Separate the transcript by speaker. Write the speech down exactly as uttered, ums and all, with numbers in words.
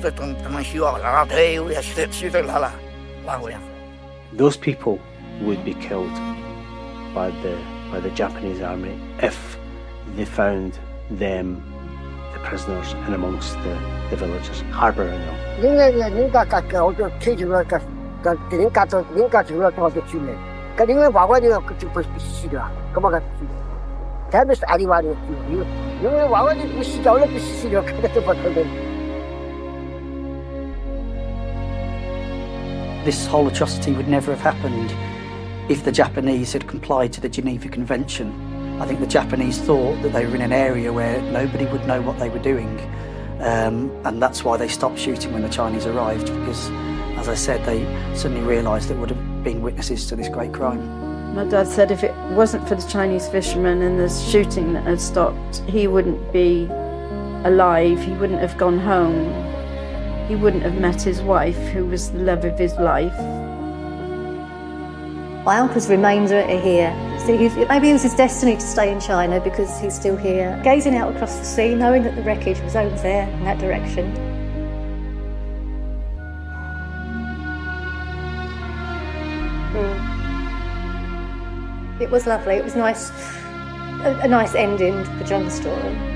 Speaker 1: Those people would be killed by the by the Japanese army if they found them, the prisoners, in amongst the, the villagers, harbouring them.
Speaker 2: This whole atrocity would never have happened if the Japanese had complied to the Geneva Convention. I think the Japanese thought that they were in an area where nobody would know what they were doing, um, and that's why they stopped shooting when the Chinese arrived, because, as I said, they suddenly realised that would have been witnesses to this great crime.
Speaker 3: My dad said if it wasn't for the Chinese fishermen and the shooting that had stopped, he wouldn't be alive, he wouldn't have gone home, he wouldn't have met his wife, who was the love of his life.
Speaker 4: My uncle's remains are here. So he, maybe it was his destiny to stay in China because he's still here. Gazing out across the sea, knowing that the wreckage was over there in that direction. Mm. It was lovely. It was nice, a, a nice ending to the John story.